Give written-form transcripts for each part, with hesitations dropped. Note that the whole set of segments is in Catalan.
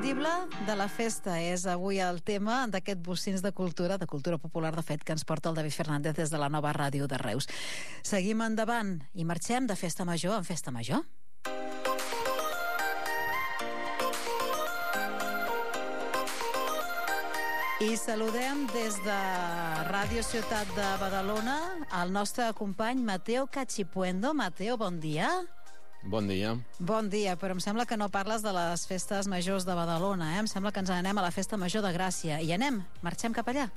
imprescindible de la festa és avui el tema d'aquest Bocins de cultura popular, de fet, que ens porta el David Fernández des de la nova ràdio de Reus. Seguim endavant i marxem de festa major en festa major. I saludem des de Ràdio Ciutat de Badalona el nostre company Mateo Cachipuendo. Mateo, bon dia. Bon dia. Bon dia, però em sembla que no parles de les festes majors de Badalona, Em sembla que ens anem a la festa major de Gràcia. I anem, marxem cap allà.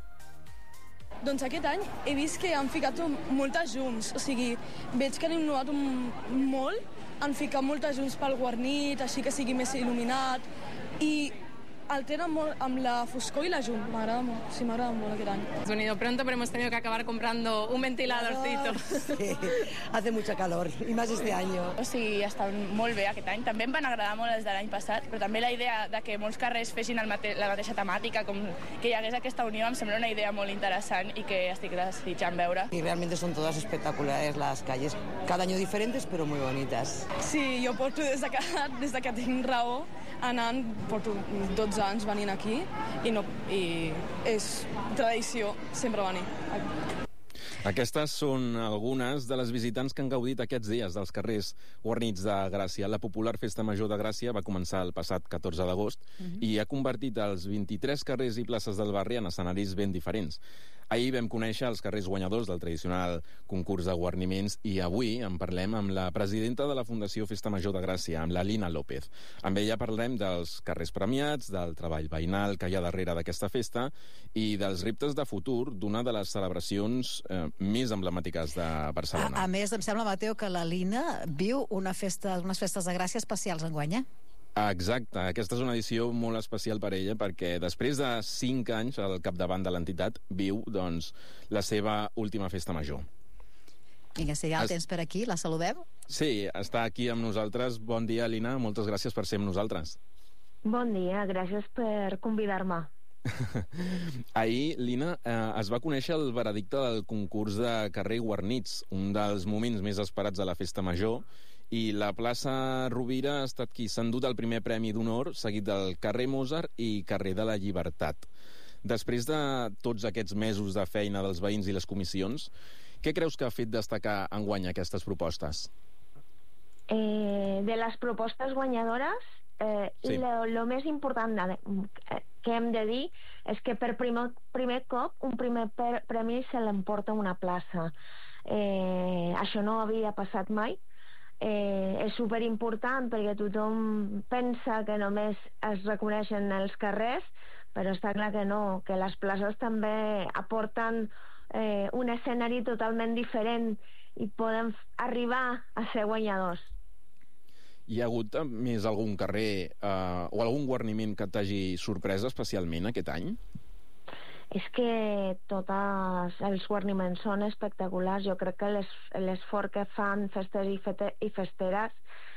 Doncs aquest any he vist que han ficat moltes llums, o sigui, veig que han innovat molt, han ficat moltes llums pel guarnit, així que sigui més il·luminat, i altera molt amb la foscor i la llum. M'agrada molt, sí, m'agrada molt aquest any. Hemos venido pronto, pero hemos tenido que acabar comprando un ventiladorcito. Sí, hace mucha calor, i més este año. O sigui, està molt bé aquest any. També em van agradar molt els de l'any passat, però també la idea de que molts carrers fessin la mateixa temàtica, com que hi hagués aquesta unió, em sembla una idea molt interessant i que estic desitjant veure. Y realmente son todas espectaculares las calles, cada año diferentes, pero muy bonitas. Sí, jo porto des de que tinc raó anant, porto 12 anys venint aquí i és tradició sempre venir. Aquestes són algunes de les visitants que han gaudit aquests dies dels carrers guarnits de Gràcia. La popular Festa Major de Gràcia va començar el passat 14 d'agost i ha convertit els 23 carrers i places del barri en escenaris ben diferents. Ahir vam conèixer els carrers guanyadors del tradicional concurs de guarniments i avui en parlem amb la presidenta de la Fundació Festa Major de Gràcia, amb la Lina López. Amb ella parlem dels carrers premiats, del treball veïnal que hi ha darrere d'aquesta festa i dels reptes de futur d'una de les celebracions més emblemàtiques de Barcelona. A més, em sembla, Mateo, que la Lina viu unes festes de Gràcia especials enguany, Exacte, aquesta és una edició molt especial per ella perquè després de 5 anys al capdavant de l'entitat viu, doncs, la seva última festa major. Vinga, si ja el tens per aquí, la saludem? Sí, està aquí amb nosaltres. Bon dia, Lina, moltes gràcies per ser amb nosaltres. Bon dia, gràcies per convidar-me. Ahir, Lina, es va conèixer el veredicte del concurs de carrer Guarnits, un dels moments més esperats de la festa major, i la plaça Rovira ha estat qui s'ha endut el primer premi d'honor, seguit del carrer Mozart i carrer de la Llibertat. Després de tots aquests mesos de feina dels veïns i les comissions, què creus que ha fet destacar enguany aquestes propostes? De les propostes guanyadores, sí. Lo més important que hem de dir és que per primer cop un primer premi se l'emporta una plaça. Això no havia passat mai. És superimportant perquè tothom pensa que només es reconeixen els carrers, però està clar que no, que les places també aporten un escenari totalment diferent i poden arribar a ser guanyadors. Hi ha hagut més algun carrer o algun guarniment que t'hagi sorprès especialment aquest any? És que tots els guarniments són espectaculars. Jo crec que l'esforç que fan festes i festeres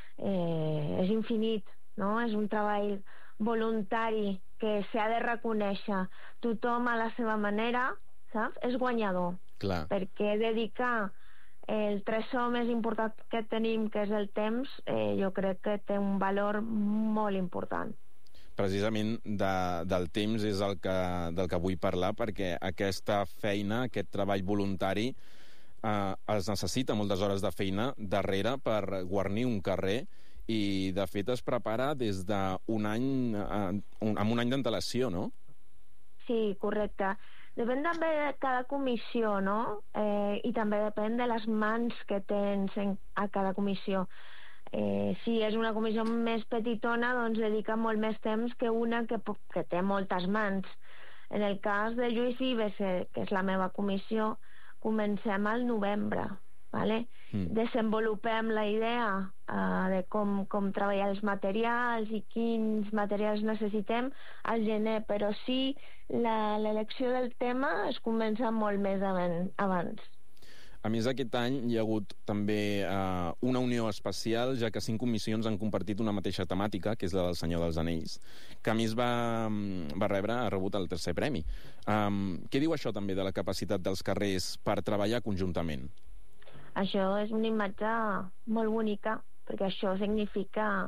és infinit, no? És un treball voluntari que s'ha de reconèixer. Tothom a la seva manera, saps? És guanyador. Clar. Perquè dedicar el tresor més important que tenim, que és el temps, jo crec que té un valor molt important. Precisament del temps és del que vull parlar, perquè aquesta feina, aquest treball voluntari, es necessita moltes hores de feina darrere per guarnir un carrer i, de fet, es prepara des d'un any, amb un any d'antelació, no? Sí, correcte. Depèn també de cada comissió, no? I també depèn de les mans que tens a cada comissió. Si és una comissió més petitona, doncs dedica molt més temps que una que té moltes mans. En el cas de Lluís Vives, que és la meva comissió, comencem al novembre, ¿vale? Desenvolupem la idea de com treballar els materials i quins materials necessitem al gener, però sí l'elecció del tema es comença molt més abans. A més, aquest any hi ha hagut també una unió especial, ja que 5 comissions han compartit una mateixa temàtica, que és la del Senyor dels Anells, que a més ha rebut el 3è premi. Què diu això també de la capacitat dels carrers per treballar conjuntament? Això és una imatge molt bonica, perquè això significa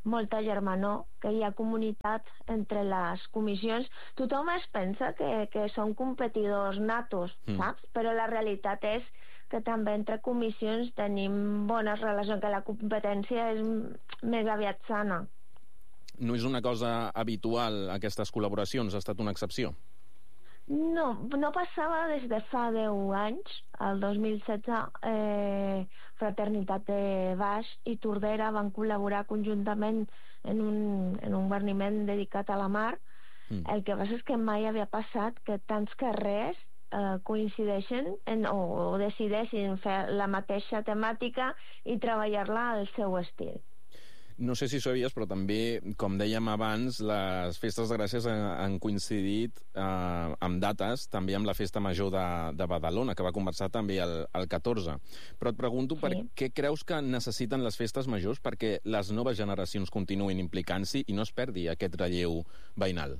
molta germanor, que hi ha comunitat entre les comissions. Tothom es pensa que són competidors natos, saps? Però la realitat és que també entre comissions tenim bones relacions, que la competència és més aviat sana. No és una cosa habitual, aquestes col·laboracions? Ha estat una excepció? No passava des de fa 10 anys. El 2016 Fraternitat de Baix i Tordera van col·laborar conjuntament en un guarniment dedicat a la mar. El que passa és que mai havia passat que tants carrers coincideixen o decideixin fer la mateixa temàtica i treballar-la al seu estil. No sé si ho sabies, però també, com dèiem abans, les festes de Gràcia han coincidit amb dates, també amb la Festa Major de Badalona, que va començar també el 14. Però et pregunto, per què creus que necessiten les festes majors perquè les noves generacions continuïn implicant-s'hi i no es perdi aquest relleu veïnal?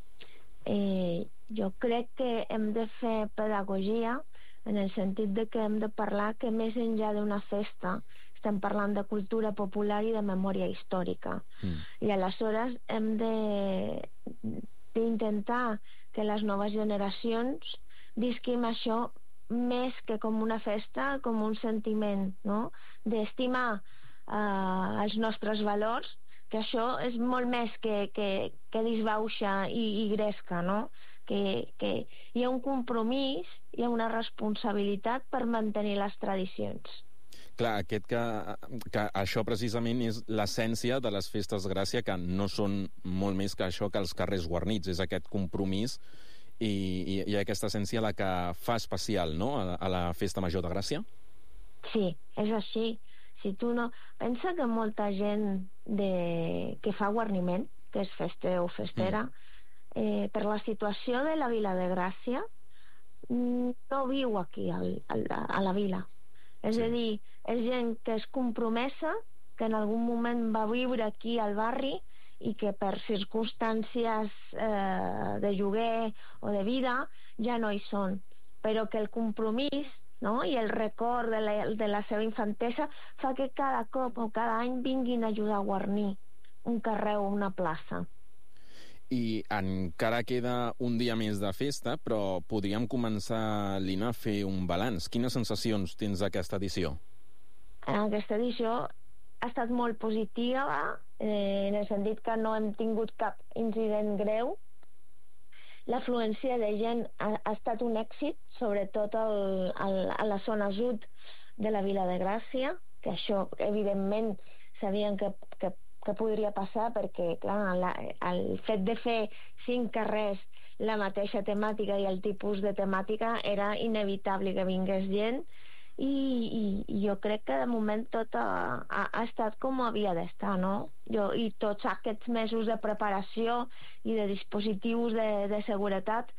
Jo crec que hem de fer pedagogia en el sentit de que hem de parlar que més enllà d'una festa estem parlant de cultura popular i de memòria històrica. I aleshores hem d'intentar que les noves generacions visquin això més que com una festa, com un sentiment, no? D'estimar els nostres valors, que això és molt més que disbauxa i gresca, no? Que hi ha un compromís, hi ha una responsabilitat per mantenir les tradicions. Clar, que això precisament és l'essència de les festes de Gràcia, que no són molt més que això, que els carrers guarnits. És aquest compromís i aquesta essència la que fa especial, no?, a la Festa Major de Gràcia? Sí, és així. Si tu no... Pensa que molta gent que fa guarniment, que és fester o festera, per la situació de la Vila de Gràcia, no viu aquí a la vila. És a dir, és gent que és compromesa, que en algun moment va viure aquí al barri i que per circumstàncies de lloguer o de vida ja no hi són, però que el compromís, no?, i el record de la seva infantesa fa que cada cop o cada any vinguin a ajudar a guarnir un carrer o una plaça. I encara queda un dia més de festa, però podríem començar, Lina, a fer un balanç. Quines sensacions tens d'aquesta edició? Aquesta edició ha estat molt positiva, en el sentit que no hem tingut cap incident greu. L'afluència de gent ha estat un èxit, sobretot a la zona sud de la Vila de Gràcia, que això, evidentment, sabien que podria passar perquè, clar, el fet de fer 5 carrers la mateixa temàtica i el tipus de temàtica era inevitable que vingués gent i jo crec que de moment tot ha estat com havia d'estar, no? I tots aquests mesos de preparació i de dispositius de seguretat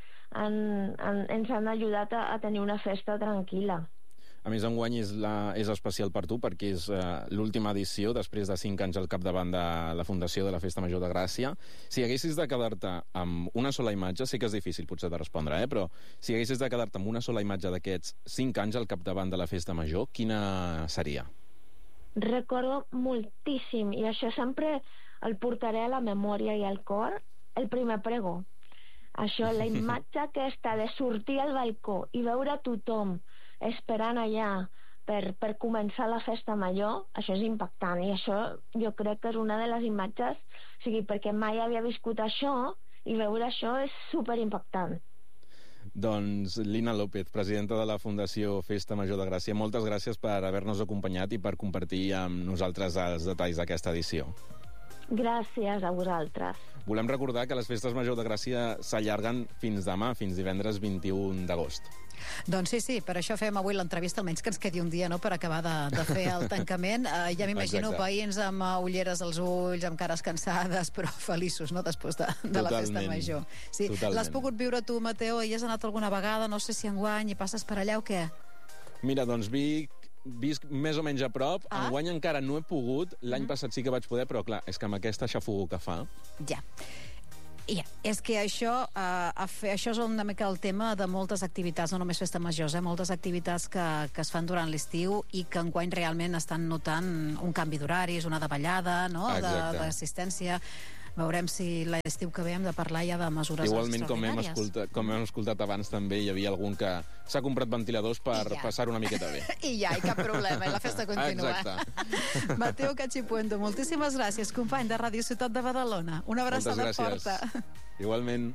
ens han ajudat a tenir una festa tranquil·la. A més, enguany és especial per tu perquè és l'última edició després de 5 anys al capdavant de la Fundació de la Festa Major de Gràcia. Si haguessis de quedar-te amb una sola imatge, sé que és difícil potser de respondre, però si haguessis de quedar-te amb una sola imatge d'aquests 5 anys al capdavant de la Festa Major, quina seria? Recordo moltíssim, i això sempre el portaré a la memòria i al cor, el primer pregó. Això, la imatge aquesta de sortir al balcó i veure tothom esperant allà per començar la festa major, això és impactant, i això jo crec que és una de les imatges, o sigui, perquè mai havia viscut això, i veure això és superimpactant. Doncs Lina López, presidenta de la Fundació Festa Major de Gràcia, moltes gràcies per haver-nos acompanyat i per compartir amb nosaltres els detalls d'aquesta edició. Gràcies a vosaltres. Volem recordar que les festes Major de Gràcia s'allarguen fins demà, fins divendres 21 d'agost. Doncs sí, per això fem avui l'entrevista, almenys que ens quedi un dia, no?, per acabar de fer el tancament. Ja m'imagino veïns amb ulleres als ulls, amb cares cansades, però feliços, no?, després de la festa major. Sí. L'has pogut viure tu, Mateo, i has anat alguna vegada, no sé si enguany, i passes per allà o què? Mira, doncs visc més o menys a prop. Enguany encara no he pogut. L'any passat sí que vaig poder, però clar, és que amb aquesta xafogor que fa... Ja. I és que això és una mica el tema de moltes activitats, no només festa majors, moltes activitats que es fan durant l'estiu i que enguany realment estan notant un canvi d'horaris, una davallada, no? D'assistència. Veurem si l'estiu que ve hem de parlar ja de mesures igualment, extraordinàries. com hem escoltat abans també, hi havia algun que s'ha comprat ventiladors per passar una miqueta bé. I ja, i cap problema, i la festa continua. Exacte. Mateo Cachipuento, moltíssimes gràcies, company de Ràdio Ciutat de Badalona. Una abraçada forta. Igualment.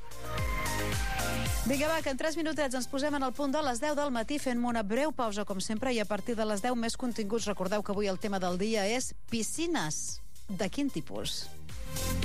Vinga, va, que en 3 minutets ens posem en el punt de les 10 del matí, fent-me una breu pausa, com sempre, i a partir de les 10 més continguts. Recordeu que avui el tema del dia és piscines. De quin tipus?